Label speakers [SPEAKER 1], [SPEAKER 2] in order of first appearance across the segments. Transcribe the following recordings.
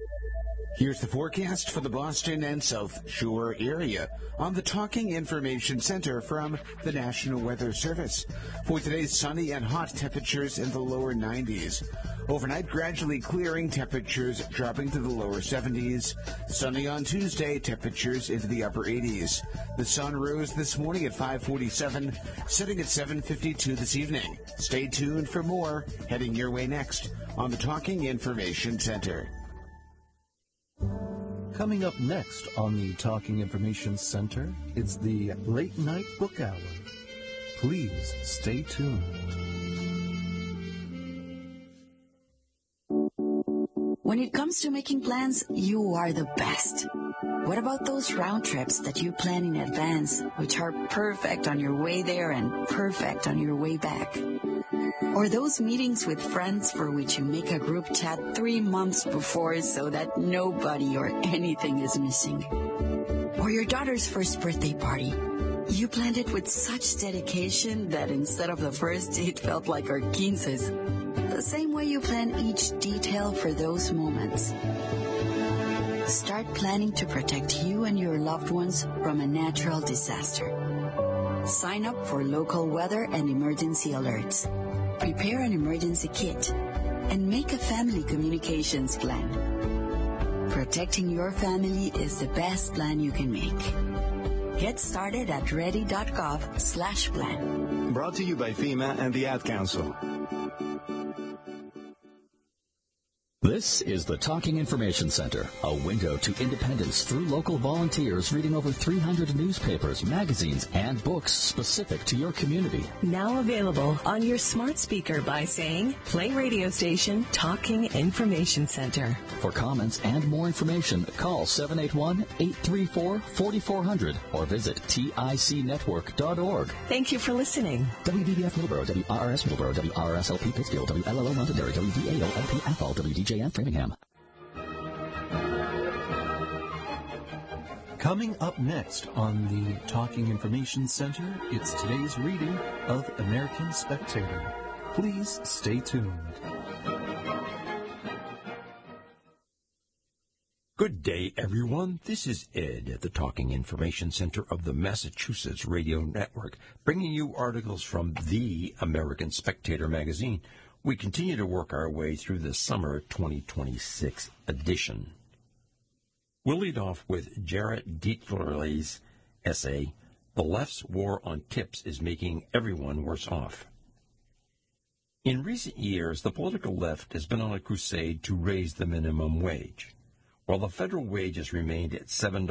[SPEAKER 1] Here's the forecast for the Boston and South Shore area on the Talking Information Center from the National Weather Service. For today's sunny and hot, temperatures in the lower 90s. Overnight, gradually clearing, temperatures dropping to the lower 70s. Sunny on Tuesday, temperatures into the upper 80s. The sun rose this morning at 5:47, setting at 7:52 this evening. Stay tuned for more heading your way next on the Talking Information Center.
[SPEAKER 2] Coming up next on the Talking Information Center, it's the Late Night Book Hour. Please stay tuned.
[SPEAKER 3] When it comes to making plans, you are the best. What about those round trips that you plan in advance, which are perfect on your way there and perfect on your way back? Or those meetings with friends for which you make a group chat 3 months before so that nobody or anything is missing? Or your daughter's first birthday party. You planned it with such dedication that instead of the first, it felt like our quinces. The same way you plan each detail for those moments. Start planning to protect you and your loved ones from a natural disaster. Sign up for local weather and emergency alerts. Prepare an emergency kit and make a family communications plan. Protecting your family is the best plan you can make. Get started at ready.gov/plan.
[SPEAKER 4] Brought to you by FEMA and the Ad Council.
[SPEAKER 5] This is the Talking Information Center, a window to independence through local volunteers reading over 300 newspapers, magazines, and books specific to your community.
[SPEAKER 6] Now available on your smart speaker by saying, play radio station Talking Information Center.
[SPEAKER 5] For comments and more information, call 781-834-4400 or visit ticnetwork.org.
[SPEAKER 6] Thank you for listening.
[SPEAKER 5] WVBF Middleborough, WRRS Middleborough, WRSLP Pittsfield, WLLO Londonderry, WDAO-LP Athol, WDJM Framingham.
[SPEAKER 2] Coming up next on the Talking Information Center, it's today's reading of American Spectator. Please stay tuned.
[SPEAKER 7] Good day, everyone. This is Ed at the Talking Information Center of the Massachusetts Radio Network, bringing you articles from the American Spectator magazine. We continue to work our way through the summer 2026 edition. We'll lead off with Jarrett Dieterle's essay, The Left's War on Tips is Making Everyone Worse Off. In recent years, the political left has been on a crusade to raise the minimum wage. While the federal wage has remained at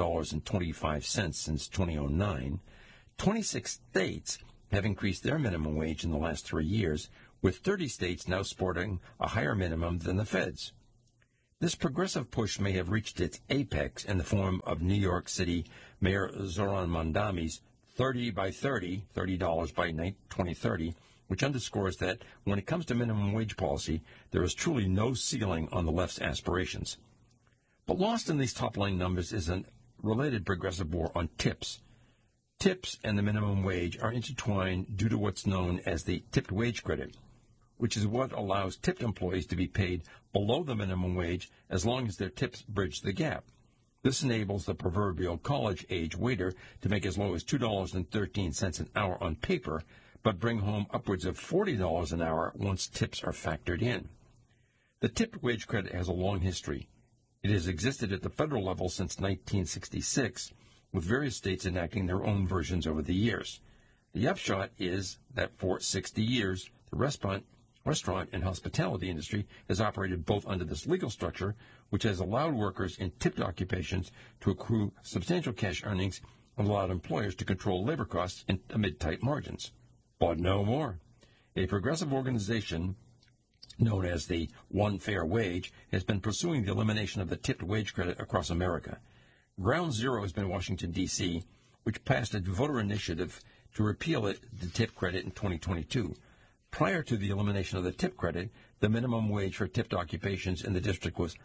[SPEAKER 7] $7.25 since 2009, 26 states have increased their minimum wage in the last 3 years, with 30 states now sporting a higher minimum than the feds. This progressive push may have reached its apex in the form of New York City Mayor Zoran Mondami's 30 by 30, $30 by 2030, which underscores that when it comes to minimum wage policy, there is truly no ceiling on the left's aspirations. But lost in these top-line numbers is a related progressive war on tips. Tips and the minimum wage are intertwined due to what's known as the tipped wage credit, which is what allows tipped employees to be paid below the minimum wage as long as their tips bridge the gap. This enables the proverbial college-age waiter to make as low as $2.13 an hour on paper, but bring home upwards of $40 an hour once tips are factored in. The tipped wage credit has a long history. It has existed at the federal level since 1966, with various states enacting their own versions over the years. The upshot is that for 60 years, the restaurant and hospitality industry has operated both under this legal structure, which has allowed workers in tipped occupations to accrue substantial cash earnings and allowed employers to control labor costs amid tight margins. But no more. A progressive organization known as the One Fair Wage has been pursuing the elimination of the tipped wage credit across America. Ground zero has been Washington, D.C., which passed a voter initiative to repeal the tip credit in 2022. Prior to the elimination of the tip credit, the minimum wage for tipped occupations in the district was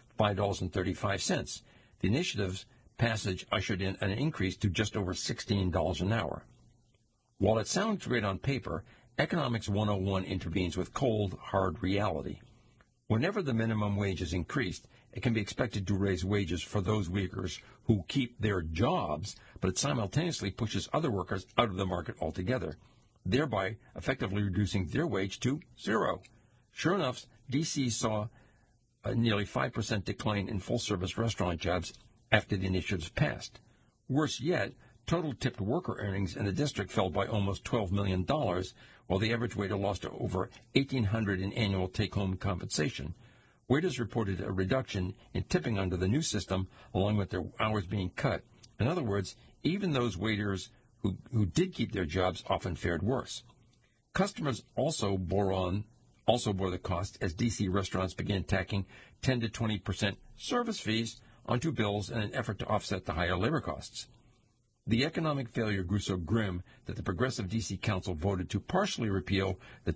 [SPEAKER 7] $5.35. The initiative's passage ushered in an increase to just over $16 an hour. While it sounds great on paper, Economics 101 intervenes with cold, hard reality. Whenever the minimum wage is increased, it can be expected to raise wages for those workers who keep their jobs, but it simultaneously pushes other workers out of the market altogether, thereby effectively reducing their wage to zero. Sure enough, D.C. saw a nearly 5% decline in full-service restaurant jobs after the initiative passed. Worse yet, total tipped worker earnings in the district fell by almost $12 million, while the average waiter lost over $1,800 in annual take-home compensation. Waiters reported a reduction in tipping under the new system, along with their hours being cut. In other words, even those waiters who did keep their jobs often fared worse. Customers also bore the cost as D.C. restaurants began tacking 10 to 20% service fees onto bills in an effort to offset the higher labor costs. The economic failure grew so grim that the Progressive D.C. Council voted to partially repeal the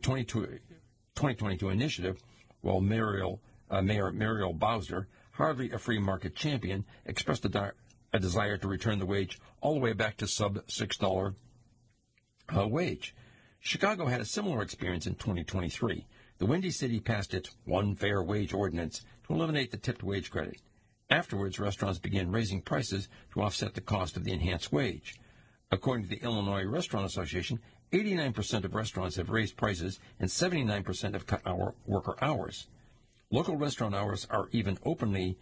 [SPEAKER 7] 2022 initiative, while Mayor Muriel Bowser, hardly a free market champion, expressed a desire to return the wage all the way back to sub-$6 wage. Chicago had a similar experience in 2023. The Windy City passed its One Fair Wage Ordinance to eliminate the tipped wage credit. Afterwards, restaurants began raising prices to offset the cost of the enhanced wage. According to the Illinois Restaurant Association, 89% of restaurants have raised prices and 79% have cut worker hours. Local restaurant owners have even openly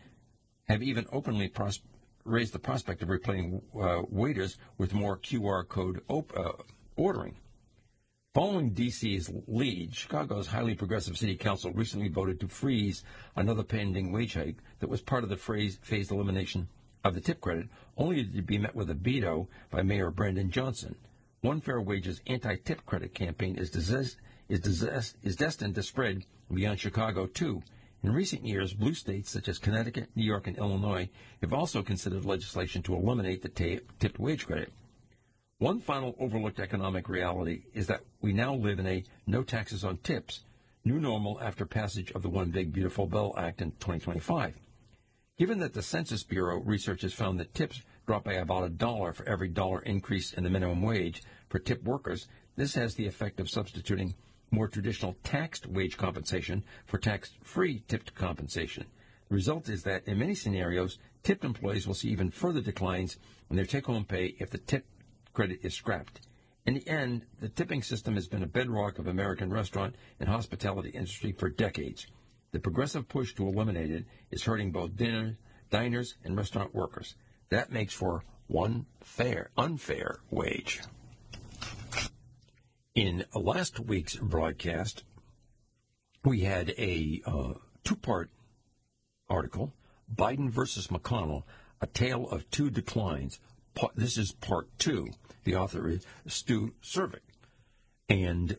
[SPEAKER 7] raised the prospect of replacing waiters with more QR code ordering. Following D.C.'s lead, Chicago's highly progressive city council recently voted to freeze another pending wage hike that was part of the phased elimination of the tip credit, only to be met with a veto by Mayor Brandon Johnson. One Fair Wage's anti-tip credit campaign is destined to spread beyond Chicago, too. In recent years, blue states such as Connecticut, New York, and Illinois have also considered legislation to eliminate the tipped wage credit. One final overlooked economic reality is that we now live in a no taxes on tips new normal after passage of the One Big Beautiful Bill Act in 2025. Given that the Census Bureau research has found that tips drop by about $1 for every dollar increase in the minimum wage for tip workers, this has the effect of substituting more traditional taxed wage compensation for tax-free tipped compensation. The result is that in many scenarios, tipped employees will see even further declines in their take-home pay if the tip credit is scrapped. In the end, the tipping system has been a bedrock of American restaurant and hospitality industry for decades. The progressive push to eliminate it is hurting both diners and restaurant workers. That makes for one unfair wage. In last week's broadcast, we had a two-part article, Biden versus McConnell, A Tale of Two Declines. This is part two. The author is Stu Cervic. And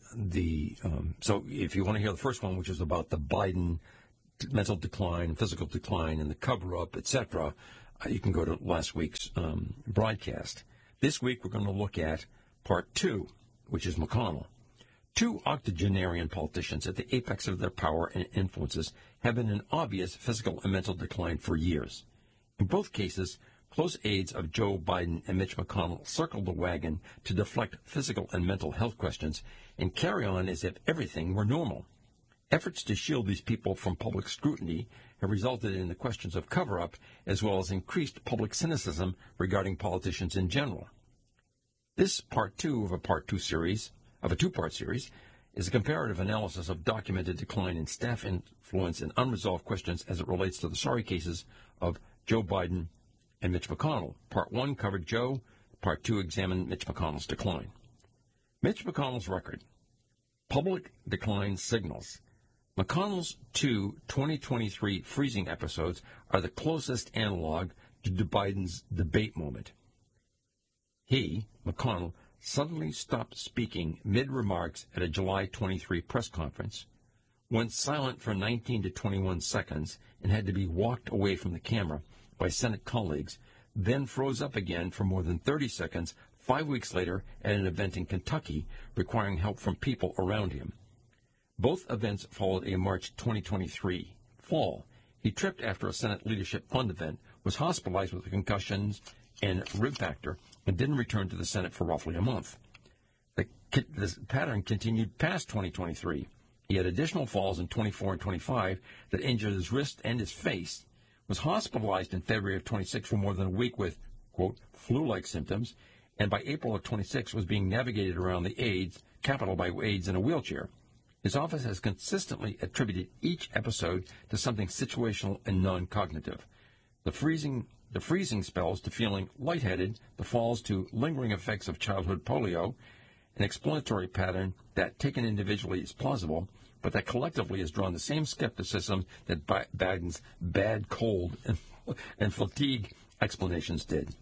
[SPEAKER 7] so if you want to hear the first one, which is about the Biden mental decline, physical decline, and the cover-up, etc., you can go to last week's broadcast. This week we're going to look at part two, which is McConnell. Two octogenarian politicians at the apex of their power and influences have been in obvious physical and mental decline for years. In both cases, close aides of Joe Biden and Mitch McConnell circled the wagon to deflect physical and mental health questions and carry on as if everything were normal. Efforts to shield these people from public scrutiny have resulted in the questions of cover-up as well as increased public cynicism regarding politicians in general. This part two of a two-part series, is a comparative analysis of documented decline in staff influence and unresolved questions as it relates to the sorry cases of Joe Biden and Mitch McConnell. Part one covered Joe. Part two examined Mitch McConnell's decline. Mitch McConnell's record. Public decline signals. McConnell's two 2023 freezing episodes are the closest analog to Biden's debate moment. He, McConnell, suddenly stopped speaking mid-remarks at a July 23 press conference, went silent for 19 to 21 seconds, and had to be walked away from the camera by Senate colleagues, then froze up again for more than 30 seconds 5 weeks later at an event in Kentucky, requiring help from people around him. Both events followed a March 2023 fall. He tripped after a Senate Leadership Fund event, was hospitalized with concussions and rib factor, and didn't return to the Senate for roughly a month. This pattern continued past 2023. He had additional falls in 24 and 25 that injured his wrist and his face. was hospitalized in February of 26 for more than a week with, quote, flu-like symptoms, and by April of 26 was being navigated around the Capitol by aides in a wheelchair. His office has consistently attributed each episode to something situational and non-cognitive. The freezing spells to feeling lightheaded, the falls to lingering effects of childhood polio, an explanatory pattern that, taken individually, is plausible, but that collectively has drawn the same skepticism that Biden's bad cold and fatigue explanations did.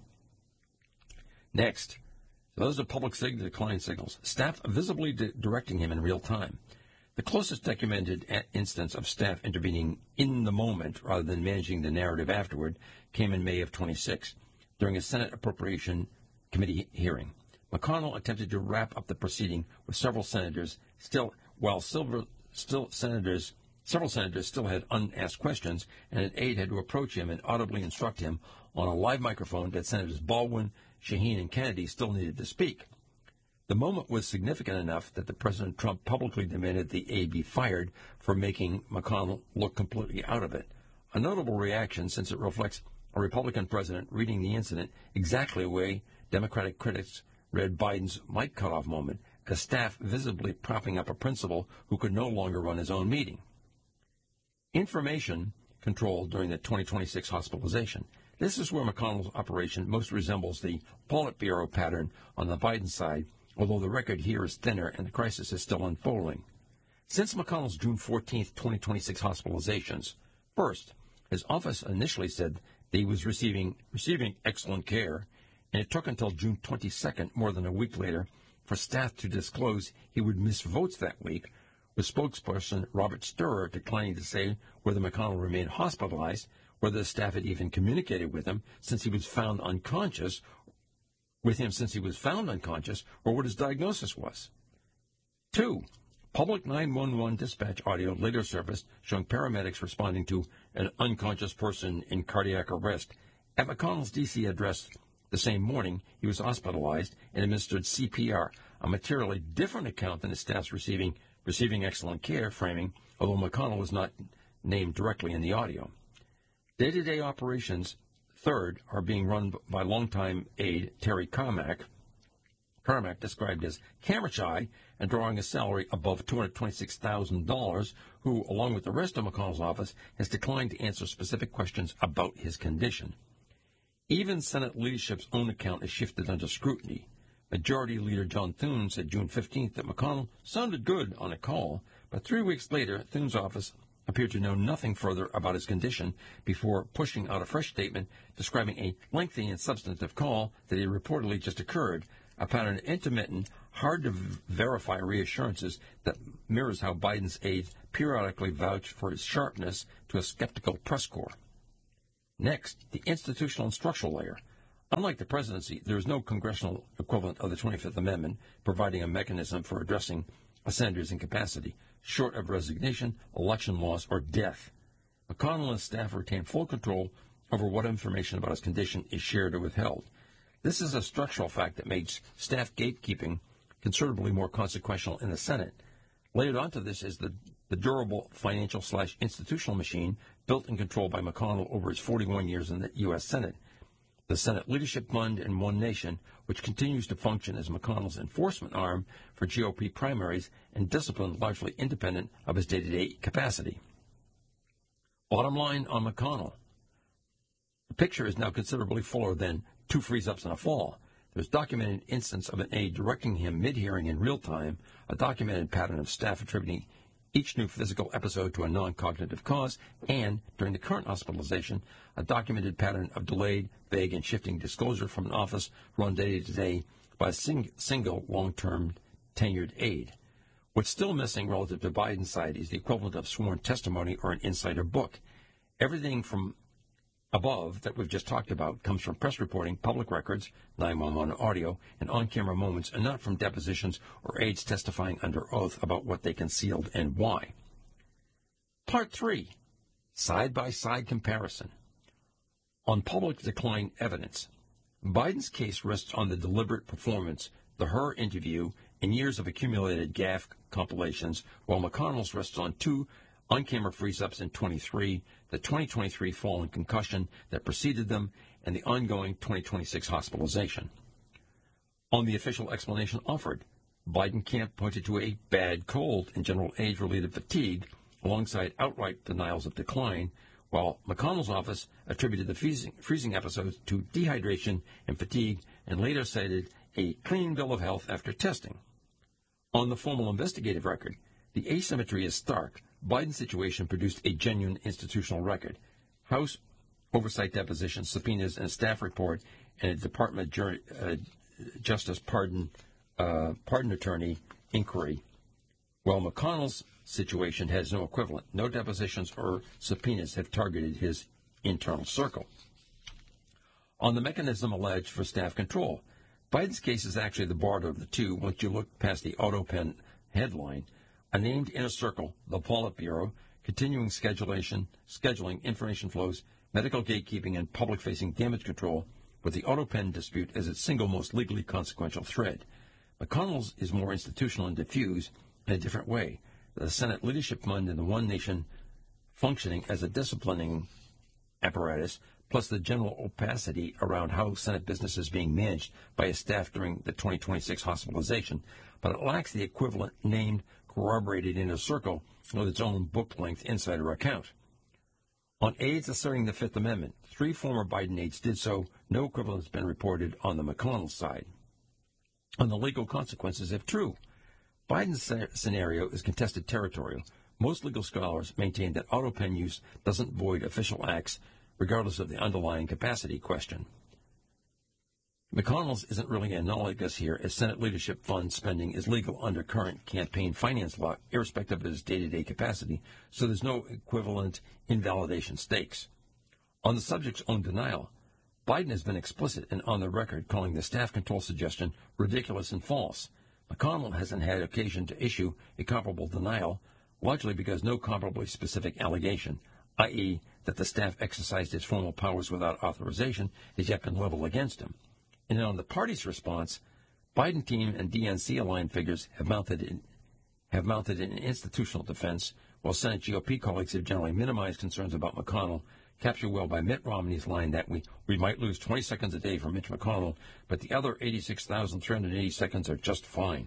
[SPEAKER 7] Next, those are public decline signals, staff visibly directing him in real time. The closest documented instance of staff intervening in the moment rather than managing the narrative afterward came in May of 26 during a Senate Appropriation Committee hearing. McConnell attempted to wrap up the proceeding with several senators several senators still had unasked questions, and an aide had to approach him and audibly instruct him on a live microphone that Senators Baldwin, Shaheen, and Kennedy still needed to speak. The moment was significant enough that President Trump publicly demanded the aide be fired for making McConnell look completely out of it. A notable reaction, since it reflects a Republican president reading the incident exactly the way Democratic critics read Biden's mic cutoff moment, as staff visibly propping up a principal who could no longer run his own meeting. Information control during the 2026 hospitalization. This is where McConnell's operation most resembles the Politburo pattern on the Biden side, although the record here is thinner and the crisis is still unfolding. Since McConnell's June 14, 2026 hospitalizations, first, his office initially said that he was receiving excellent care, and it took until June 22nd, more than a week later, for staff to disclose he would miss votes that week, with spokesperson Robert Sturrer declining to say whether McConnell remained hospitalized, whether the staff had even communicated with him since he was found unconscious, or what his diagnosis was. 2. Public 911 dispatch audio later surfaced showing paramedics responding to an unconscious person in cardiac arrest. At McConnell's D.C. address the same morning, he was hospitalized and administered CPR, a materially different account than his staff's receiving excellent care framing, although McConnell was not named directly in the audio. Day-to-day operations, third, are being run by longtime aide Terry Carmack, described as camera shy and drawing a salary above $226,000, who, along with the rest of McConnell's office, has declined to answer specific questions about his condition. Even Senate leadership's own account is shifted under scrutiny. Majority Leader John Thune said June 15th that McConnell sounded good on a call, but 3 weeks later, Thune's office appeared to know nothing further about his condition before pushing out a fresh statement describing a lengthy and substantive call that had reportedly just occurred, a pattern of intermittent, hard-to-verify reassurances that mirrors how Biden's aides periodically vouch for his sharpness to a skeptical press corps. Next, the institutional and structural layer. Unlike the presidency, there is no congressional equivalent of the 25th Amendment providing a mechanism for addressing a senator's incapacity, short of resignation, election loss, or death. McConnell and his staff retain full control over what information about his condition is shared or withheld. This is a structural fact that makes staff gatekeeping considerably more consequential in the Senate. Layered onto this is the durable financial/institutional machine built and controlled by McConnell over his 41 years in the U.S. Senate. The Senate Leadership Fund and One Nation, which continues to function as McConnell's enforcement arm for GOP primaries and discipline largely independent of his day-to-day capacity. Bottom line on McConnell. The picture is now considerably fuller than 2 freeze-ups and a fall. There's documented instance of an aide directing him mid-hearing in real time, a documented pattern of staff attributing each new physical episode to a non-cognitive cause, and, during the current hospitalization, a documented pattern of delayed, vague, and shifting disclosure from an office run day to day by a single long-term tenured aide. What's still missing relative to Biden's side is the equivalent of sworn testimony or an insider book. Everything from above that we've just talked about comes from press reporting, public records, 911 audio, and on-camera moments, and not from depositions or aides testifying under oath about what they concealed and why. Part 3, side-by-side comparison. On public decline evidence, Biden's case rests on the deliberate performance, the Hur interview, and years of accumulated gaffe compilations, while McConnell's rests on 2 on-camera freeze-ups in 23, the 2023 fall and concussion that preceded them, and the ongoing 2026 hospitalization. On the official explanation offered, Biden camp pointed to a bad cold and general age-related fatigue alongside outright denials of decline, while McConnell's office attributed the freezing episodes to dehydration and fatigue and later cited a clean bill of health after testing. On the formal investigative record, the asymmetry is stark. Biden's situation produced a genuine institutional record. House oversight depositions, subpoenas, and a staff report, and a Department of Justice pardon attorney inquiry, while McConnell's situation has no equivalent. No depositions or subpoenas have targeted his internal circle. On the mechanism alleged for staff control, Biden's case is actually the broader of the two once you look past the AutoPen headline. A named inner circle, the Politburo, continuing scheduling, information flows, medical gatekeeping, and public-facing damage control, with the AutoPen dispute as its single most legally consequential thread. McConnell's is more institutional and diffuse in a different way. The Senate Leadership Fund and the One Nation functioning as a disciplining apparatus, plus the general opacity around how Senate business is being managed by its staff during the 2026 hospitalization, but it lacks the equivalent named, corroborated inner circle with its own book-length insider account. On aides asserting the Fifth Amendment, 3 former Biden aides did so. No equivalent has been reported on the McConnell side. On the legal consequences, if true, Biden's scenario is contested territorial. Most legal scholars maintain that AutoPen use doesn't void official acts, regardless of the underlying capacity question. McConnell's isn't really analogous here, as Senate Leadership Fund spending is legal under current campaign finance law, irrespective of his day-to-day capacity, so there's no equivalent invalidation stakes. On the subject's own denial, Biden has been explicit and on the record calling the staff control suggestion ridiculous and false. McConnell hasn't had occasion to issue a comparable denial, largely because no comparably specific allegation, i.e., that the staff exercised its formal powers without authorization, has yet been leveled against him. And on the party's response, Biden team and DNC-aligned figures have mounted an institutional defense, while Senate GOP colleagues have generally minimized concerns about McConnell, captured well by Mitt Romney's line that we might lose 20 seconds a day for Mitch McConnell, but the other 86,380 seconds are just fine.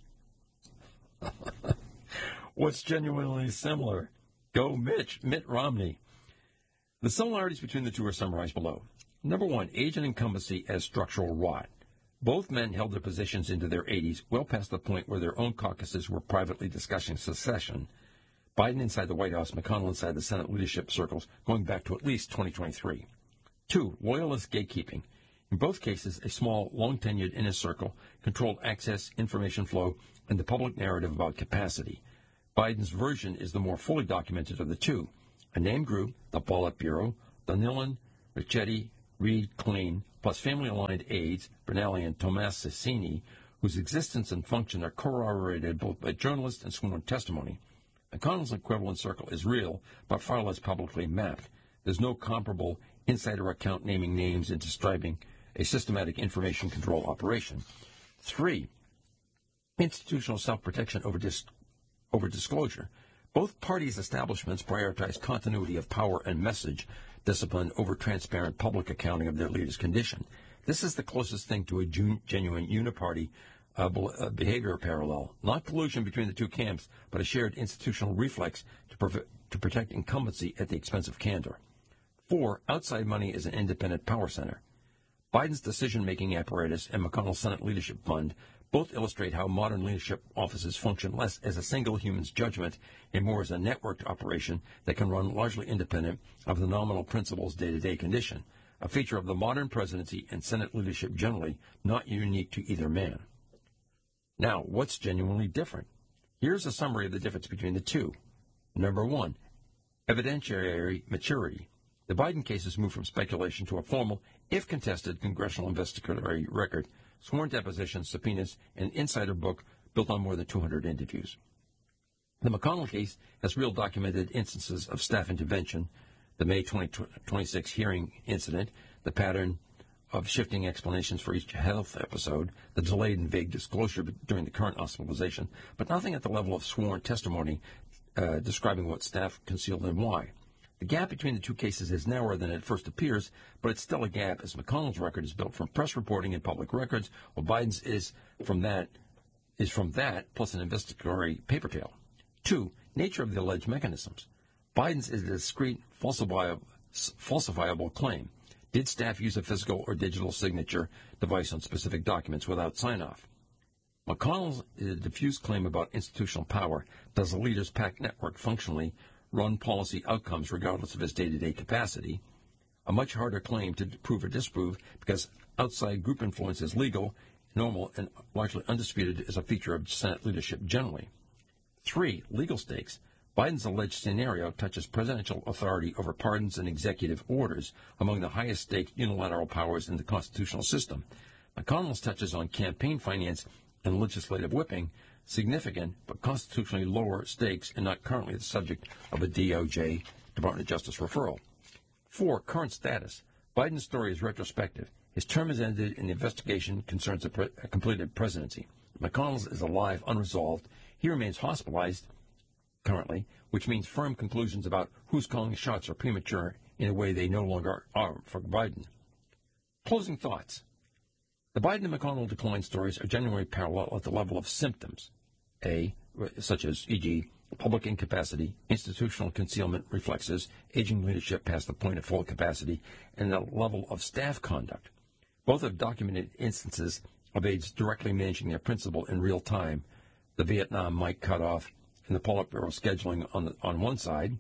[SPEAKER 7] What's genuinely similar? Go Mitch, Mitt Romney. The similarities between the two are summarized below. Number 1, age and incumbency as structural rot. Both men held their positions into their 80s, well past the point where their own caucuses were privately discussing secession. Biden inside the White House, McConnell inside the Senate leadership circles, going back to at least 2023. 2, loyalist gatekeeping. In both cases, a small, long-tenured inner circle controlled access, information flow, and the public narrative about capacity. Biden's version is the more fully documented of the two. A named group, the Politburo, Donilon, Ricchetti, Reed, Clean, plus family-aligned aides, Bernali and Tomas Cecchini, whose existence and function are corroborated both by journalists and sworn testimony. McConnell's equivalent circle is real, but far less publicly mapped. There's no comparable insider account naming names and describing a systematic information control operation. 3, institutional self-protection over disclosure. Both parties' establishments prioritize continuity of power and message discipline over transparent public accounting of their leaders' condition. This is the closest thing to a genuine uniparty behavior parallel, not collusion between the two camps, but a shared institutional reflex to protect incumbency at the expense of candor. 4, outside money is an independent power center. Biden's decision-making apparatus and McConnell's Senate Leadership Fund both illustrate how modern leadership offices function less as a single human's judgment and more as a networked operation that can run largely independent of the nominal principal's day-to-day condition, a feature of the modern presidency and Senate leadership generally, not unique to either man. Now, what's genuinely different? Here's a summary of the difference between the two. Number 1, evidentiary maturity. The Biden case has moved from speculation to a formal, if contested, congressional investigatory record, sworn depositions, subpoenas, and insider book built on more than 200 interviews. The McConnell case has real documented instances of staff intervention, the May 2026 hearing incident, the pattern of shifting explanations for each health episode, the delayed and vague disclosure during the current hospitalization, but nothing at the level of sworn testimony describing what staff concealed and why. The gap between the two cases is narrower than it first appears, but it's still a gap, as McConnell's record is built from press reporting and public records, while Biden's is from that plus an investigatory paper trail. 2. Nature of the alleged mechanisms. Biden's is a discrete, falsifiable claim. Did staff use a physical or digital signature device on specific documents without sign-off? McConnell's is a diffuse claim about institutional power. Does the leader's PAC network functionally run policy outcomes regardless of his day-to-day capacity? A much harder claim to prove or disprove because outside group influence is legal, normal, and largely undisputed as a feature of Senate leadership generally. 3. Legal stakes. Biden's alleged scenario touches presidential authority over pardons and executive orders, among the highest staked unilateral powers in the constitutional system. McConnell's touches on campaign finance and legislative whipping, significant but constitutionally lower stakes and not currently the subject of a DOJ, Department of Justice referral. 4. Current status. Biden's story is retrospective. His term has ended and the investigation concerns a completed presidency. McConnell's is alive, unresolved. He remains hospitalized currently, which means firm conclusions about who's calling the shots are premature in a way they no longer are for Biden. Closing thoughts. The Biden and McConnell decline stories are genuinely parallel at the level of symptoms, such as, e.g., public incapacity, institutional concealment reflexes, aging leadership past the point of full capacity, and the level of staff conduct. Both have documented instances of aides directly managing their principal in real time, the Vietnam mic cutoff, and the Politburo scheduling on one side,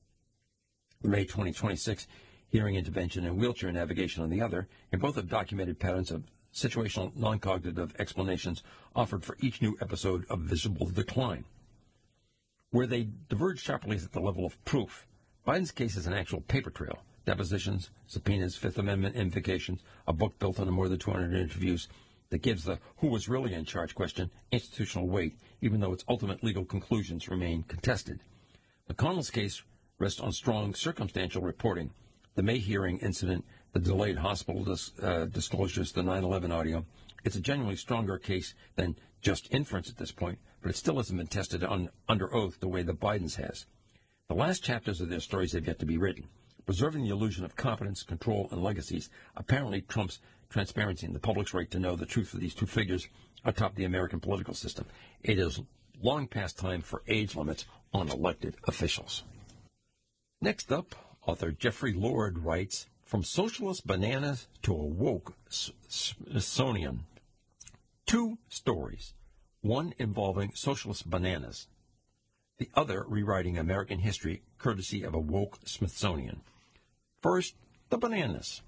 [SPEAKER 7] the May 2026 hearing intervention and wheelchair navigation on the other, and both have documented patterns of situational non-cognitive explanations offered for each new episode of visible decline. Where they diverge sharply is at the level of proof. Biden's case is an actual paper trail. Depositions, subpoenas, Fifth Amendment invocations, a book built on more than 200 interviews that gives the who was really in charge question institutional weight, even though its ultimate legal conclusions remain contested. McConnell's case rests on strong circumstantial reporting. The May hearing incident, the delayed hospital disclosures, the 9/11 audio. It's a genuinely stronger case than just inference at this point, but it still hasn't been tested under oath the way the Bidens has. The last chapters of their stories have yet to be written. Preserving the illusion of competence, control, and legacies apparently trumps transparency and the public's right to know the truth of these two figures atop the American political system. It is long past time for age limits on elected officials. Next up, author Jeffrey Lord writes, From Socialist Bananas to a Woke Smithsonian. 2 stories, one involving socialist bananas, the other rewriting American history courtesy of a woke Smithsonian. First, the bananas.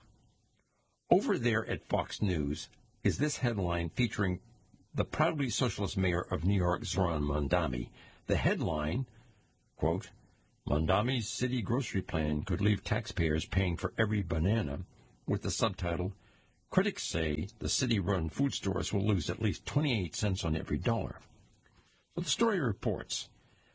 [SPEAKER 7] Over there at Fox News is this headline featuring the proudly socialist mayor of New York, Zohran Mamdani. The headline, quote, Mamdani's city grocery plan could leave taxpayers paying for every banana, with the subtitle, Critics say the city-run food stores will lose at least 28 cents on every dollar. But the story reports,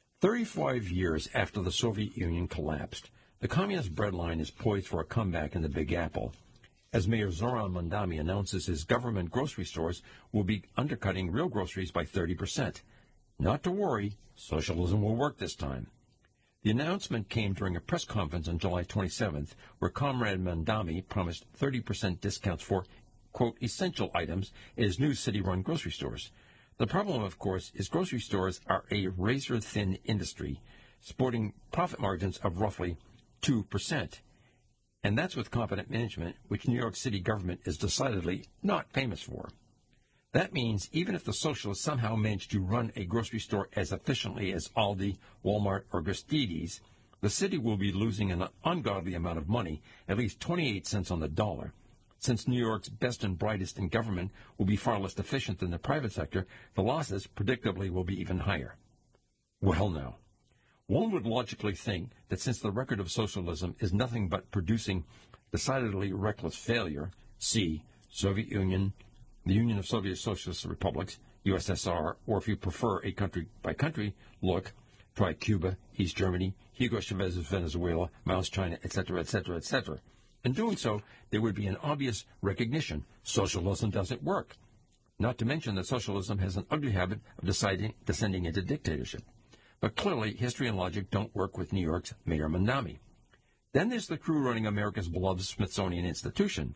[SPEAKER 7] 35 years after the Soviet Union collapsed, the communist breadline is poised for a comeback in the Big Apple, as Mayor Zohran Mamdani announces his government grocery stores will be undercutting real groceries by 30%. Not to worry, socialism will work this time. The announcement came during a press conference on July 27th, where Comrade Mamdani promised 30% discounts for, quote, essential items at his new city-run grocery stores. The problem, of course, is grocery stores are a razor-thin industry, sporting profit margins of roughly 2%. And that's with competent management, which New York City government is decidedly not famous for. That means even if the socialists somehow manage to run a grocery store as efficiently as Aldi, Walmart, or Gristedes, the city will be losing an ungodly amount of money, at least 28 cents on the dollar. Since New York's best and brightest in government will be far less efficient than the private sector, the losses predictably will be even higher. Well, now, one would logically think that since the record of socialism is nothing but producing decidedly reckless failure, see Soviet Union, the Union of Soviet Socialist Republics, USSR, or if you prefer a country-by-country look, try Cuba, East Germany, Hugo Chavez's Venezuela, Mao's China, etc., etc., etc. In doing so, there would be an obvious recognition. Socialism doesn't work. Not to mention that socialism has an ugly habit of descending into dictatorship. But clearly, history and logic don't work with New York's Mayor Mamdani. Then there's the crew running America's beloved Smithsonian Institution,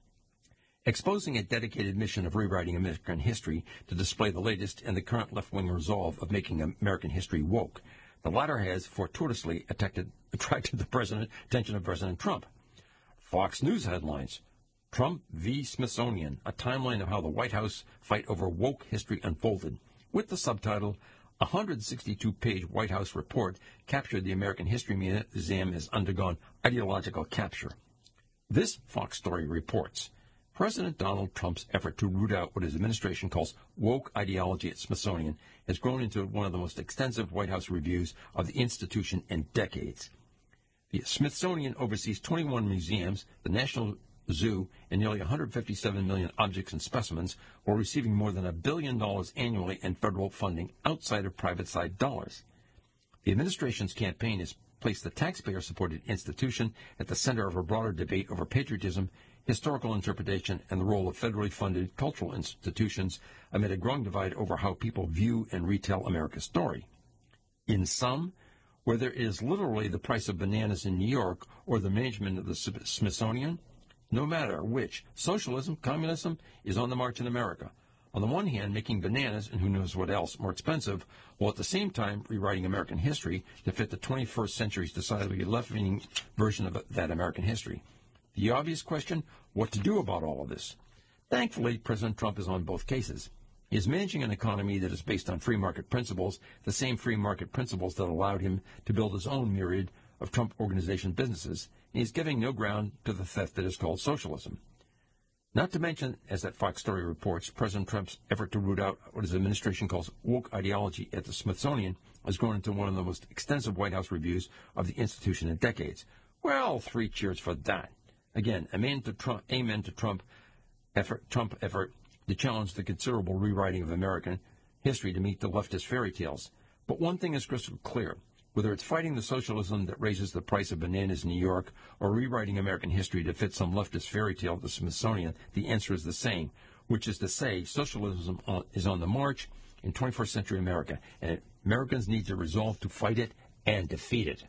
[SPEAKER 7] exposing a dedicated mission of rewriting American history to display the latest in the current left-wing resolve of making American history woke. The latter has fortuitously attracted the attention of President Trump. Fox News headlines, Trump v. Smithsonian, a timeline of how the White House fight over woke history unfolded, with the subtitle, a 162-page White House report captured the American History Museum has undergone ideological capture. This Fox story reports, President Donald Trump's effort to root out what his administration calls woke ideology at Smithsonian has grown into one of the most extensive White House reviews of the institution in decades. The Smithsonian oversees 21 museums, the National Zoo, and nearly 157 million objects and specimens, while receiving more than $1 billion annually in federal funding outside of private side dollars. The administration's campaign has placed the taxpayer-supported institution at the center of a broader debate over patriotism, historical interpretation, and the role of federally funded cultural institutions amid a growing divide over how people view and retell America's story. In sum, whether it is literally the price of bananas in New York or the management of the Smithsonian, no matter which, socialism, communism is on the march in America. On the one hand, making bananas and who knows what else more expensive, while at the same time rewriting American history to fit the 21st century's decidedly left-leaning version of that American history. The obvious question, what to do about all of this? Thankfully, President Trump is on both cases. He is managing an economy that is based on free market principles, the same free market principles that allowed him to build his own myriad of Trump Organization businesses, and he is giving no ground to the theft that is called socialism. Not to mention, as that Fox story reports, President Trump's effort to root out what his administration calls woke ideology at the Smithsonian has grown into one of the most extensive White House reviews of the institution in decades. Well, 3 cheers for that. Again, amen to Trump effort to challenge the considerable rewriting of American history to meet the leftist fairy tales. But one thing is crystal clear. Whether it's fighting the socialism that raises the price of bananas in New York or rewriting American history to fit some leftist fairy tale at the Smithsonian, the answer is the same, which is to say socialism is on the march in 21st century America, and Americans need to resolve to fight it and defeat it.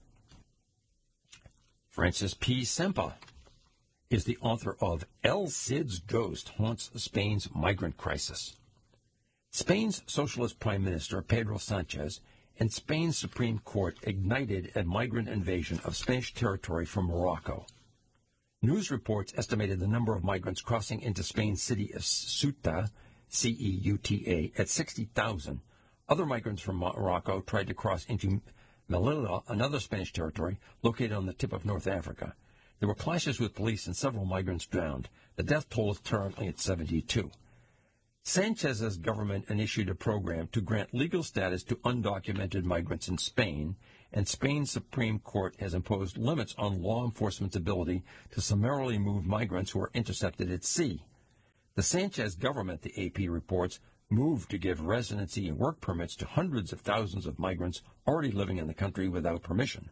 [SPEAKER 7] Francis P. Sempa is the author of El Cid's Ghost Haunts Spain's Migrant Crisis. Spain's socialist prime minister, Pedro Sanchez, and Spain's Supreme Court ignited a migrant invasion of Spanish territory from Morocco. News reports estimated the number of migrants crossing into Spain's city of Ceuta, C-E-U-T-A, at 60,000. Other migrants from Morocco tried to cross into Melilla, another Spanish territory located on the tip of North Africa. There were clashes with police and several migrants drowned. The death toll is currently at 72. Sanchez's government initiated a program to grant legal status to undocumented migrants in Spain, and Spain's Supreme Court has imposed limits on law enforcement's ability to summarily move migrants who are intercepted at sea. The Sanchez government, the AP reports, moved to give residency and work permits to hundreds of thousands of migrants already living in the country without permission.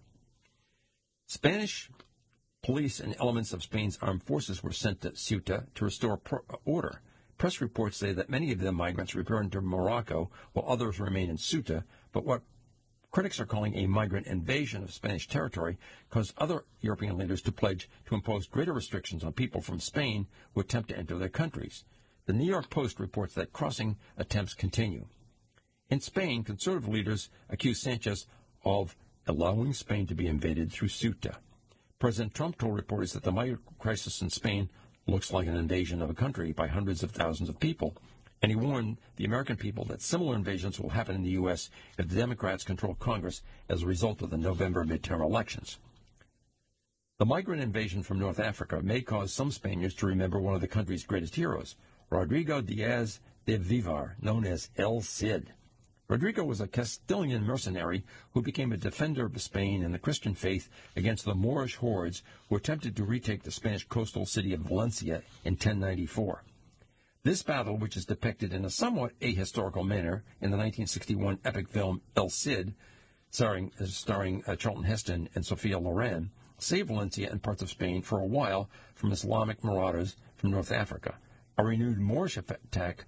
[SPEAKER 7] Spanish police and elements of Spain's armed forces were sent to Ceuta to restore order. Press reports say that many of the migrants returned to Morocco while others remain in Ceuta, but what critics are calling a migrant invasion of Spanish territory caused other European leaders to pledge to impose greater restrictions on people from Spain who attempt to enter their countries. The New York Post reports that crossing attempts continue. In Spain, conservative leaders accuse Sanchez of allowing Spain to be invaded through Ceuta. President Trump told reporters that the migrant crisis in Spain looks like an invasion of a country by hundreds of thousands of people, and he warned the American people that similar invasions will happen in the U.S. if the Democrats control Congress as a result of the November midterm elections. The migrant invasion from North Africa may cause some Spaniards to remember one of the country's greatest heroes, Rodrigo Diaz de Vivar, known as El Cid. Rodrigo was a Castilian mercenary who became a defender of Spain and the Christian faith against the Moorish hordes who attempted to retake the Spanish coastal city of Valencia in 1094. This battle, which is depicted in a somewhat ahistorical manner in the 1961 epic film El Cid, starring Charlton Heston and Sophia Loren, saved Valencia and parts of Spain for a while from Islamic marauders from North Africa. A renewed Moorish attack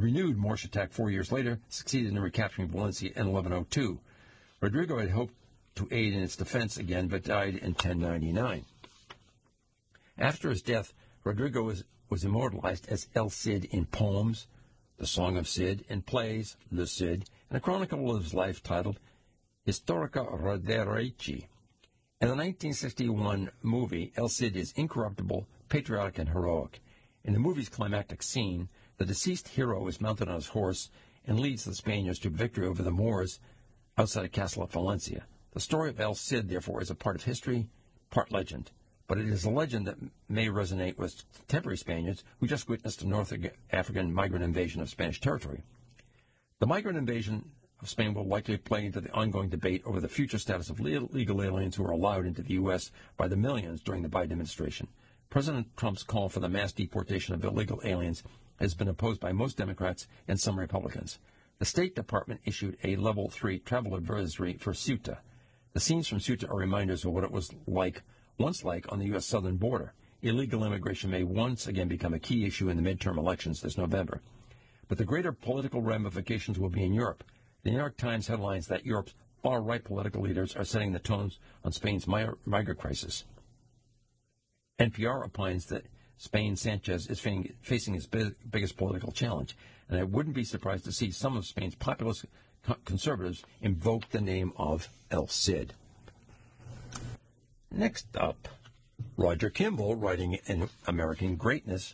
[SPEAKER 7] 4 years later succeeded in recapturing Valencia in 1102. Rodrigo had hoped to aid in its defense again, but died in 1099. After his death, Rodrigo was immortalized as El Cid in poems, The Song of Cid, in plays, Le Cid, and a chronicle of his life titled Historica Roderici. In the 1961 movie, El Cid is incorruptible, patriotic, and heroic. In the movie's climactic scene, the deceased hero is mounted on his horse and leads the Spaniards to victory over the Moors outside a castle at Valencia. The story of El Cid, therefore, is a part of history, part legend. But it is a legend that may resonate with contemporary Spaniards who just witnessed a North African migrant invasion of Spanish territory. The migrant invasion of Spain will likely play into the ongoing debate over the future status of legal aliens who are allowed into the U.S. by the millions during the Biden administration. President Trump's call for the mass deportation of illegal aliens has been opposed by most Democrats and some Republicans. The State Department issued a Level 3 travel advisory for Ceuta. The scenes from Ceuta are reminders of what it was once like on the U.S. southern border. Illegal immigration may once again become a key issue in the midterm elections this November. But the greater political ramifications will be in Europe. The New York Times headlines that Europe's far-right political leaders are setting the tones on Spain's migrant crisis. NPR opines that Spain's Sanchez is facing his biggest political challenge, and I wouldn't be surprised to see some of Spain's populist conservatives invoke the name of El Cid. Next up, Roger Kimball, writing in American Greatness,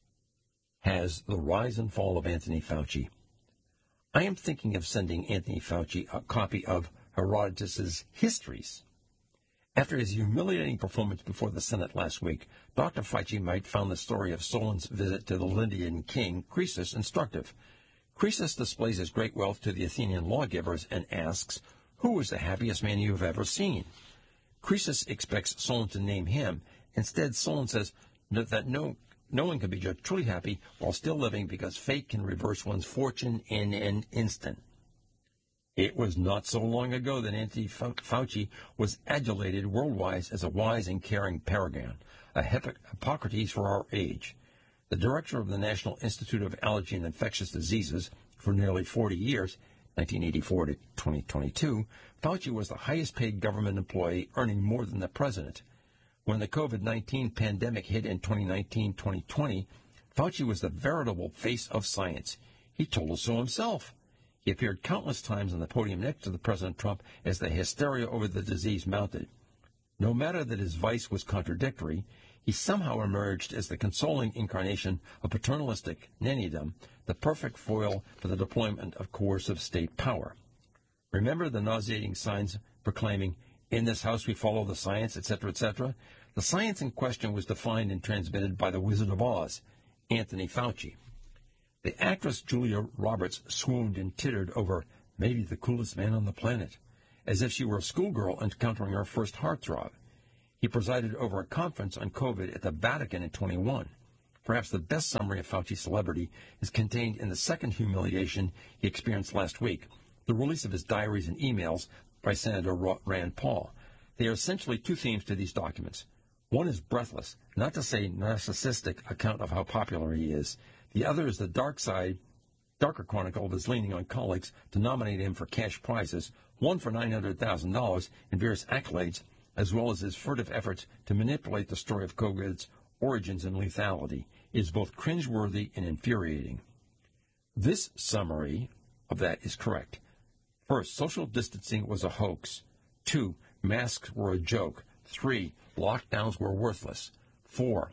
[SPEAKER 7] has The Rise and Fall of Anthony Fauci. I am thinking of sending Anthony Fauci a copy of Herodotus' Histories. After his humiliating performance before the Senate last week, Dr. Fauci might found the story of Solon's visit to the Lydian king, Croesus, instructive. Croesus displays his great wealth to the Athenian lawgivers and asks, "Who is the happiest man you have ever seen?" Croesus expects Solon to name him. Instead, Solon says that no one can be judged truly happy while still living because fate can reverse one's fortune in an instant. It was not so long ago that Anthony Fauci was adulated worldwide as a wise and caring paragon, a Hippocrates for our age. The director of the National Institute of Allergy and Infectious Diseases for nearly 40 years, 1984 to 2022, Fauci was the highest-paid government employee, earning more than the president. When the COVID-19 pandemic hit in 2019-2020, Fauci was the veritable face of science. He told us so himself. He appeared countless times on the podium next to the President Trump as the hysteria over the disease mounted. No matter that his vice was contradictory, he somehow emerged as the consoling incarnation of paternalistic nannydom, the perfect foil for the deployment of coercive state power. Remember the nauseating signs proclaiming, "In this house we follow the science," etc., etc.? The science in question was defined and transmitted by the Wizard of Oz, Anthony Fauci. The actress Julia Roberts swooned and tittered over "maybe the coolest man on the planet," as if she were a schoolgirl encountering her first heartthrob. He presided over a conference on COVID at the Vatican in 21. Perhaps the best summary of Fauci's celebrity is contained in the second humiliation he experienced last week, the release of his diaries and emails by Senator Rand Paul. There are essentially two themes to these documents. One is breathless, not to say narcissistic, account of how popular he is. The other is the darker chronicle of his leaning on colleagues to nominate him for cash prizes, one for $900,000 in various accolades, as well as his furtive efforts to manipulate the story of COVID's origins and lethality. It is both cringeworthy and infuriating. This summary of that is correct. First, social distancing was a hoax. 2, masks were a joke. 3, lockdowns were worthless. 4,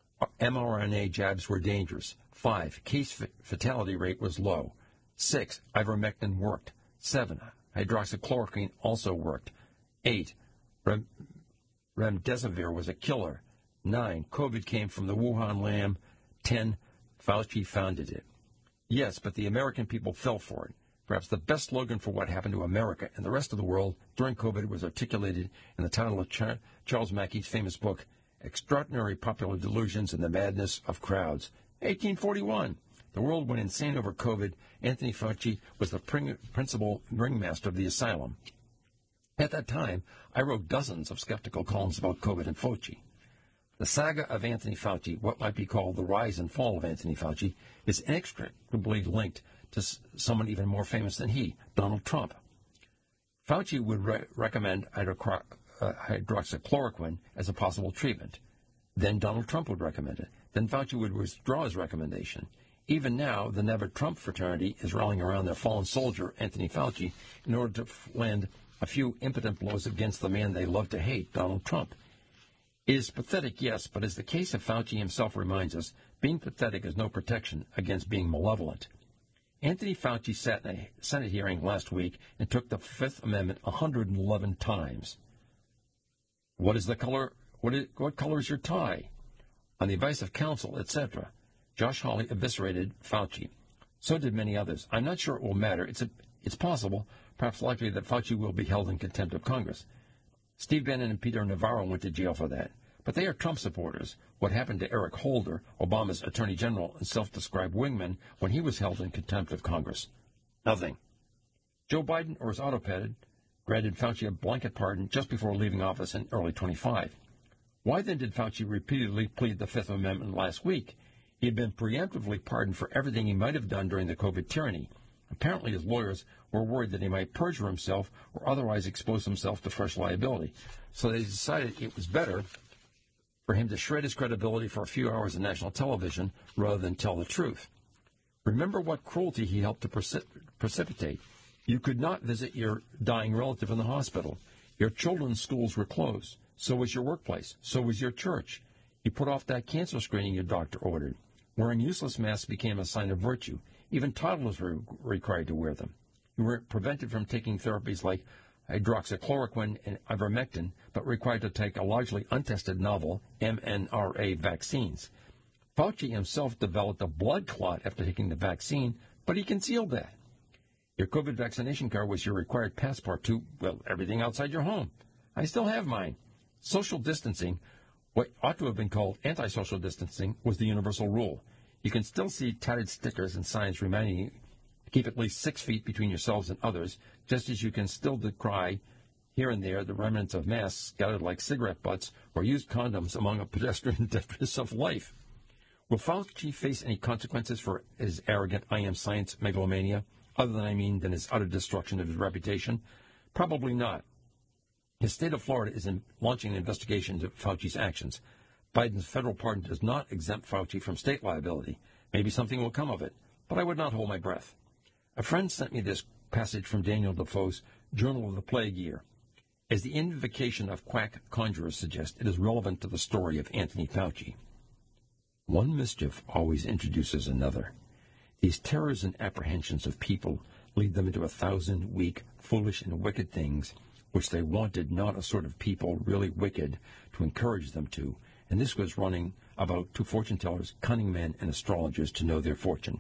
[SPEAKER 7] mRNA jabs were dangerous. 5, case fatality rate was low. 6, ivermectin worked. 7, hydroxychloroquine also worked. 8, remdesivir was a killer. 9, COVID came from the Wuhan lamb. 10, Fauci founded it. Yes, but the American people fell for it. Perhaps the best slogan for what happened to America and the rest of the world during COVID was articulated in the title of Charles Mackey's famous book, Extraordinary Popular Delusions and the Madness of Crowds, 1841. The world went insane over COVID. Anthony Fauci was the principal ringmaster of the asylum. At that time, I wrote dozens of skeptical columns about COVID and Fauci. The saga of Anthony Fauci, what might be called the rise and fall of Anthony Fauci, is inextricably linked to someone even more famous than he, Donald Trump. Fauci would recommend hydroxychloroquine as a possible treatment. Then Donald Trump would recommend it. Then Fauci would withdraw his recommendation. Even now, the Never-Trump fraternity is rallying around their fallen soldier, Anthony Fauci, in order to land a few impotent blows against the man they love to hate, Donald Trump. It is pathetic, yes, but as the case of Fauci himself reminds us, being pathetic is no protection against being malevolent. Anthony Fauci sat in a Senate hearing last week and took the Fifth Amendment 111 times. What is the color? What color is your tie? On the advice of counsel, etc. Josh Hawley eviscerated Fauci. So did many others. I'm not sure it will matter. It's possible, perhaps likely, that Fauci will be held in contempt of Congress. Steve Bannon and Peter Navarro went to jail for that. But they are Trump supporters. What happened to Eric Holder, Obama's attorney general and self-described wingman, when he was held in contempt of Congress? Nothing. Joe Biden or his autoped granted Fauci a blanket pardon just before leaving office in early 25. Why then did Fauci repeatedly plead the Fifth Amendment last week? He had been preemptively pardoned for everything he might have done during the COVID tyranny. Apparently his lawyers were worried that he might perjure himself or otherwise expose himself to fresh liability. So they decided it was better for him to shred his credibility for a few hours on national television rather than tell the truth. Remember what cruelty he helped to precipitate. You could not visit your dying relative in the hospital. Your children's schools were closed. So was your workplace. So was your church. You put off that cancer screening your doctor ordered. Wearing useless masks became a sign of virtue. Even toddlers were required to wear them. You were prevented from taking therapies like hydroxychloroquine and ivermectin, but required to take a largely untested novel mRNA vaccines. Fauci himself developed a blood clot after taking the vaccine, but he concealed that. Your COVID vaccination card was your required passport to, well, everything outside your home. I still have mine. Social distancing, what ought to have been called antisocial distancing, was the universal rule. You can still see tattered stickers and signs reminding you to keep at least 6 feet between yourselves and others, just as you can still decry here and there the remnants of masks scattered like cigarette butts or used condoms among a pedestrian detritus of life. Will Fauci face any consequences for his arrogant I am science megalomania, other than his utter destruction of his reputation? Probably not. His state of Florida is launching an investigation into Fauci's actions. Biden's federal pardon does not exempt Fauci from state liability. Maybe something will come of it, but I would not hold my breath. A friend sent me this passage from Daniel Defoe's Journal of the Plague Year. As the invocation of quack conjurers suggests, it is relevant to the story of Anthony Fauci. One mischief always introduces another. These terrors and apprehensions of people lead them into 1,000 weak, foolish, and wicked things, which they wanted not a sort of people really wicked to encourage them to, and this was running about to fortune-tellers, cunning men, and astrologers to know their fortune.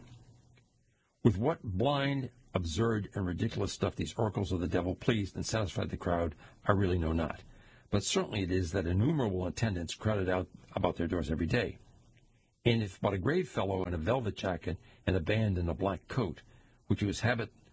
[SPEAKER 7] With what blind, absurd, and ridiculous stuff these oracles of the devil pleased and satisfied the crowd, I really know not. But certainly it is that innumerable attendants crowded out about their doors every day. And if but a grave fellow in a velvet jacket and a band in a black coat, which was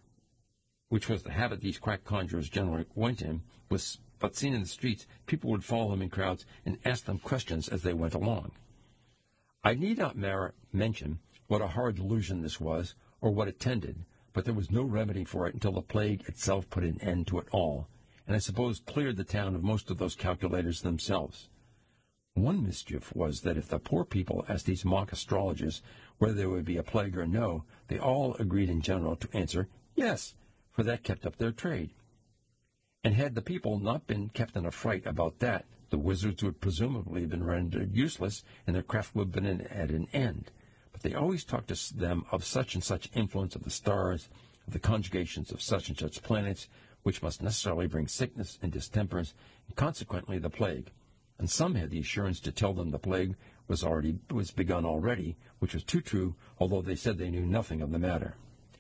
[SPEAKER 7] the habit these quack conjurers generally went in, was but seen in the streets, people would follow him in crowds and ask them questions as they went along. I need not mention what a horrid delusion this was, or what it tended, but there was no remedy for it until the plague itself put an end to it all, and I suppose cleared the town of most of those calculators themselves. One mischief was that if the poor people asked these mock astrologers whether there would be a plague or no, they all agreed in general to answer yes, for that kept up their trade. And had the people not been kept in a fright about that, the wizards would presumably have been rendered useless, and their craft would have been at an end. But they always talked to them of such and such influence of the stars, of the conjugations of such and such planets, which must necessarily bring sickness and distempers, and consequently the plague. And some had the assurance to tell them the plague was begun already, which was too true, although they said they knew nothing of the matter.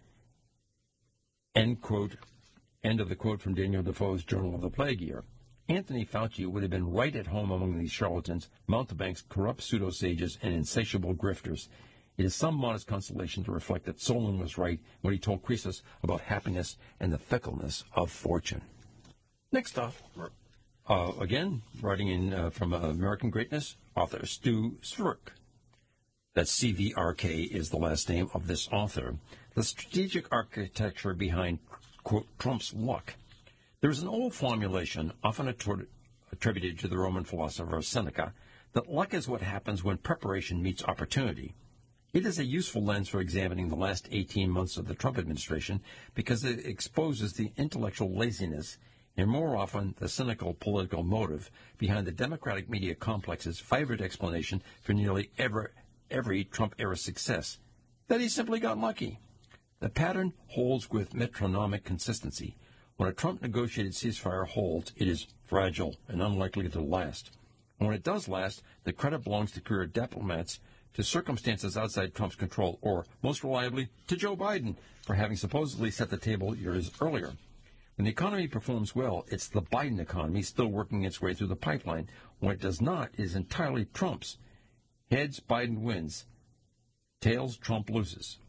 [SPEAKER 7] End quote. End of the quote from Daniel Defoe's Journal of the Plague Year. Anthony Fauci would have been right at home among these charlatans, mountebanks, corrupt pseudo-sages, and insatiable grifters. It is some modest consolation to reflect that Solon was right when he told Croesus about happiness and the fickleness of fortune. Next off, again, writing in from American Greatness, author Stu Svrk. That's C-V-R-K is the last name of this author. The strategic architecture behind, quote, Trump's luck. There's an old formulation, often attributed to the Roman philosopher Seneca, that luck is what happens when preparation meets opportunity. It is a useful lens for examining the last 18 months of the Trump administration because it exposes the intellectual laziness and more often the cynical political motive behind the Democratic media complex's favorite explanation for nearly every Trump-era success, that he simply got lucky. The pattern holds with metronomic consistency. When a Trump-negotiated ceasefire holds, it is fragile and unlikely to last. And when it does last, the credit belongs to career diplomats, to circumstances outside Trump's control, or, most reliably, to Joe Biden for having supposedly set the table years earlier. When the economy performs well, it's the Biden economy still working its way through the pipeline. When it does not, it is entirely Trump's. Heads, Biden wins. Tails, Trump loses.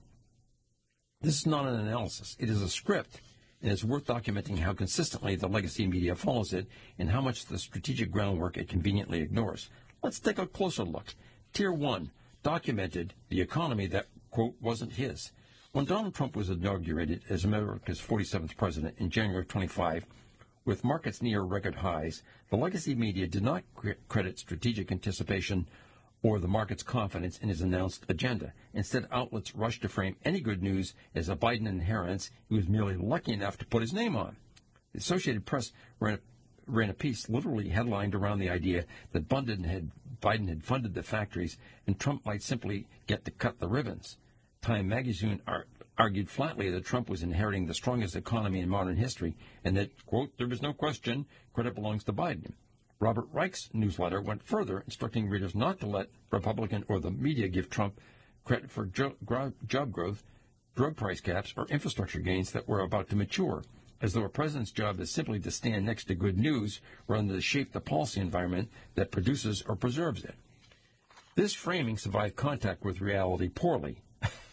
[SPEAKER 7] This is not an analysis. It is a script, and it's worth documenting how consistently the legacy media follows it and how much the strategic groundwork it conveniently ignores. Let's take a closer look. Tier 1 documented the economy that, quote, wasn't his. When Donald Trump was inaugurated as America's 47th president in January 25, with markets near record highs, the legacy media did not credit strategic anticipation or the market's confidence in his announced agenda. Instead, outlets rushed to frame any good news as a Biden inheritance he was merely lucky enough to put his name on. The Associated Press ran a piece literally headlined around the idea that Biden had funded the factories and Trump might simply get to cut the ribbons. Time magazine argued flatly that Trump was inheriting the strongest economy in modern history and that, quote, there was no question credit belongs to Biden. Robert Reich's newsletter went further, instructing readers not to let Republican or the media give Trump credit for job growth, drug price caps, or infrastructure gains that were about to mature, as though a president's job is simply to stand next to good news rather than to shape the policy environment that produces or preserves it. This framing survived contact with reality poorly.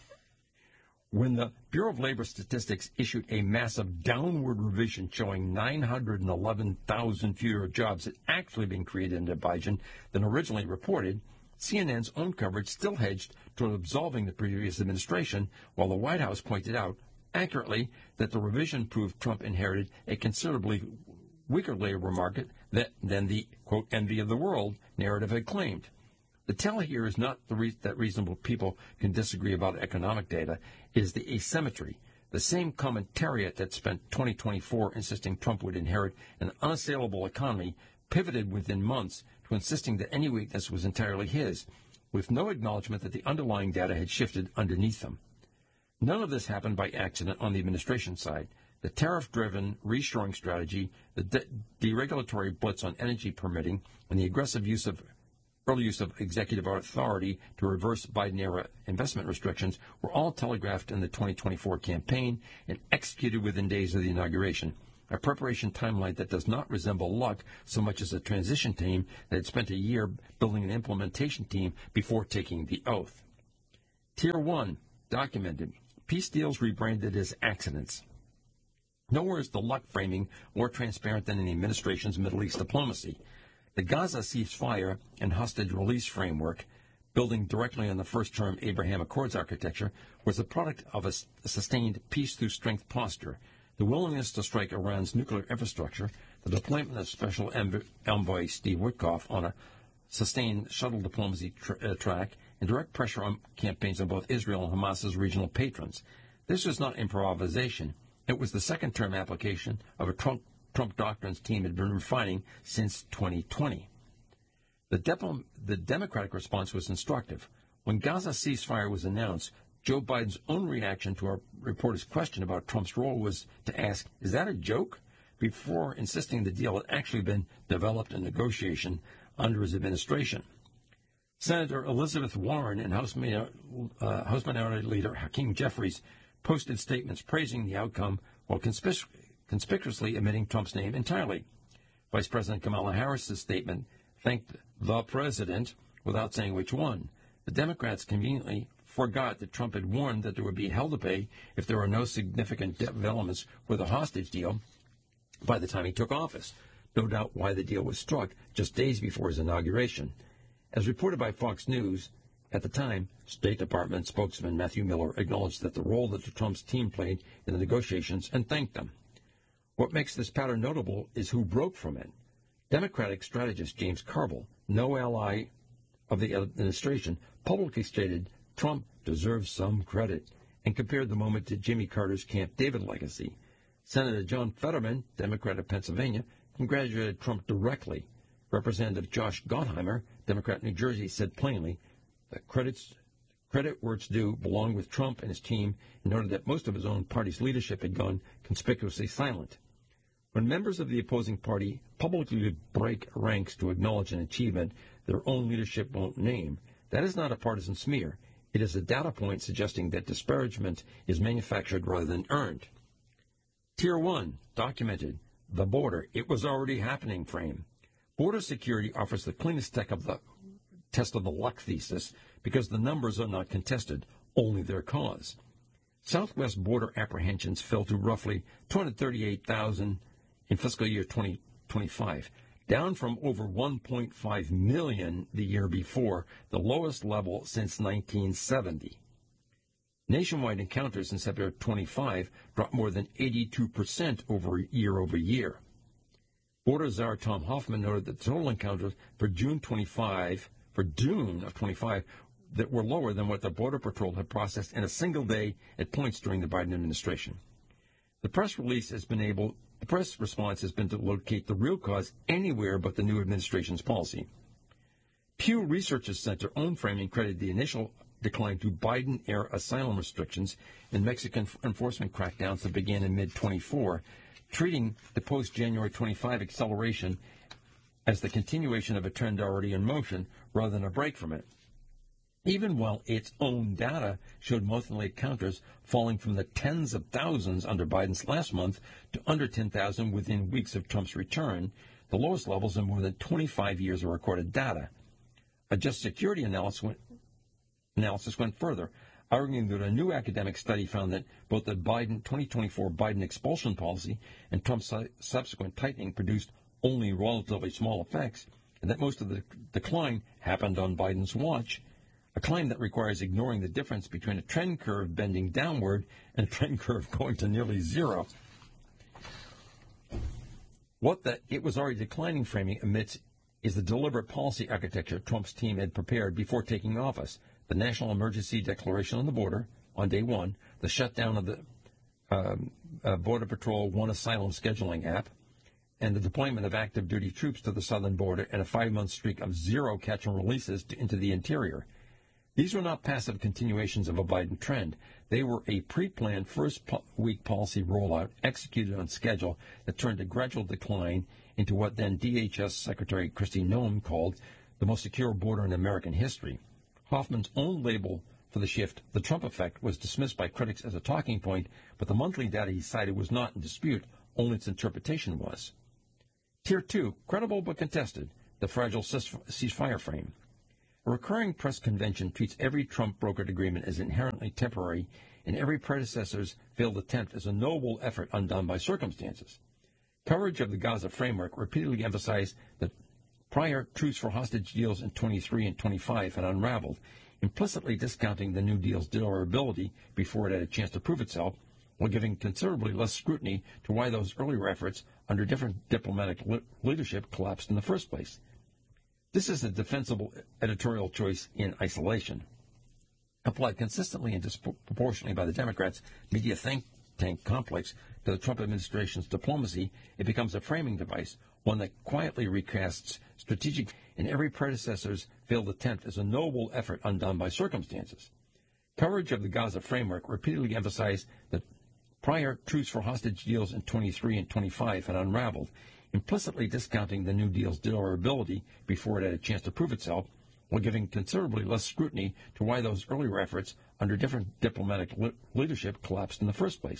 [SPEAKER 7] When the Bureau of Labor Statistics issued a massive downward revision showing 911,000 fewer jobs had actually been created under Biden than originally reported, CNN's own coverage still hedged toward absolving the previous administration, while the White House pointed out accurately that the revision proved Trump inherited a considerably weaker labor market than the, quote, envy of the world narrative had claimed. The tell here is not that reasonable people can disagree about economic data. It is the asymmetry. The same commentariat that spent 2024 insisting Trump would inherit an unassailable economy pivoted within months to insisting that any weakness was entirely his, with no acknowledgement that the underlying data had shifted underneath them. None of this happened by accident on the administration side. The tariff-driven reshoring strategy, the deregulatory blitz on energy permitting, and the aggressive early use of executive authority to reverse Biden-era investment restrictions were all telegraphed in the 2024 campaign and executed within days of the inauguration, a preparation timeline that does not resemble luck so much as a transition team that had spent a year building an implementation team before taking the oath. Tier 1, documented. Peace deals rebranded as accidents. Nowhere is the luck framing more transparent than in the administration's Middle East diplomacy. The Gaza ceasefire and hostage release framework, building directly on the first-term Abraham Accords architecture, was the product of a sustained peace-through-strength posture, the willingness to strike Iran's nuclear infrastructure, the deployment of Special Envoy Steve Witkoff on a sustained shuttle diplomacy track, and direct pressure on campaigns on both Israel and Hamas's regional patrons. This was not improvisation. It was the second-term application of a Trump doctrines team had been refining since 2020. The Democratic response was instructive. When Gaza ceasefire was announced, Joe Biden's own reaction to our reporter's question about Trump's role was to ask, is that a joke? Before insisting the deal had actually been developed in negotiation under his administration. Senator Elizabeth Warren and House Minority Leader Hakeem Jeffries posted statements praising the outcome while conspicuously omitting Trump's name entirely. Vice President Kamala Harris's statement thanked the president without saying which one. The Democrats conveniently forgot that Trump had warned that there would be hell to pay if there were no significant developments with the hostage deal by the time he took office. No doubt why the deal was struck just days before his inauguration. As reported by Fox News, at the time, State Department spokesman Matthew Miller acknowledged that the role that Trump's team played in the negotiations and thanked them. What makes this pattern notable is who broke from it. Democratic strategist James Carville, no ally of the administration, publicly stated Trump deserves some credit and compared the moment to Jimmy Carter's Camp David legacy. Senator John Fetterman, Democrat of Pennsylvania, congratulated Trump directly. Representative Josh Gottheimer, Democrat of New Jersey, said plainly that credit where it's due belonged with Trump and his team, and noted that most of his own party's leadership had gone conspicuously silent. When members of the opposing party publicly break ranks to acknowledge an achievement their own leadership won't name, that is not a partisan smear. It is a data point suggesting that disparagement is manufactured rather than earned. Tier 1, documented. The border, it was already happening frame. Border security offers the cleanest test of the luck thesis because the numbers are not contested, only their cause. Southwest border apprehensions fell to roughly 238,000 in fiscal year 2025, down from over 1.5 million the year before, the lowest level since 1970. Nationwide encounters in September 25 dropped more than 82% over year. Border czar Tom Hoffman noted that total encounters for June of 25 that were lower than what the Border Patrol had processed in a single day at points during the Biden administration. The press response has been to locate the real cause anywhere but the new administration's policy. Pew Research's Center own framing credited the initial decline to Biden-era asylum restrictions and Mexican enforcement crackdowns that began in mid-24, treating the post-January 25 acceleration as the continuation of a trend already in motion rather than a break from it. Even while its own data showed monthly encounters falling from the tens of thousands under Biden's last month to under 10,000 within weeks of Trump's return, the lowest levels in more than 25 years of recorded data. A Just Security analysis went further, arguing that a new academic study found that both the 2024 Biden expulsion policy and Trump's subsequent tightening produced only relatively small effects, and that most of the decline happened on Biden's watch, a claim that requires ignoring the difference between a trend curve bending downward and a trend curve going to nearly zero. What the "it was already declining" framing omits is the deliberate policy architecture Trump's team had prepared before taking office: the national emergency declaration on the border on day one, the shutdown of the Border Patrol One Asylum scheduling app, and the deployment of active duty troops to the southern border and a 5-month streak of zero catch and releases into the interior. These were not passive continuations of a Biden trend. They were a pre-planned first-week policy rollout executed on schedule that turned a gradual decline into what then DHS Secretary Kristi Noem called the most secure border in American history. Hoffman's own label for the shift, the Trump effect, was dismissed by critics as a talking point, but the monthly data he cited was not in dispute, only its interpretation was. Tier 2, credible but contested, the fragile ceasefire frame. A recurring press convention treats every Trump brokered agreement as inherently temporary, and every predecessor's failed attempt as a noble effort undone by circumstances. Coverage of the Gaza framework repeatedly emphasized that prior truce for hostage deals in 23 and 25 had unraveled, implicitly discounting the new deal's durability before it had a chance to prove itself, while giving considerably less scrutiny to why those earlier efforts under different diplomatic leadership collapsed in the first place. This is a defensible editorial choice in isolation. Applied consistently and disproportionately by the Democrats' media think tank complex to the Trump administration's diplomacy, it becomes a framing device, one that quietly recasts strategic and every predecessor's failed attempt as a noble effort undone by circumstances. Coverage of the Gaza framework repeatedly emphasized that prior truce for hostage deals in 23 and 25 had unraveled, implicitly discounting the new deal's durability before it had a chance to prove itself, while giving considerably less scrutiny to why those earlier efforts under different diplomatic leadership collapsed in the first place.